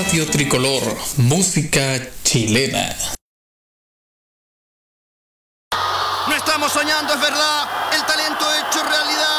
Radio Tricolor, música chilena. No estamos soñando, es verdad, el talento hecho realidad.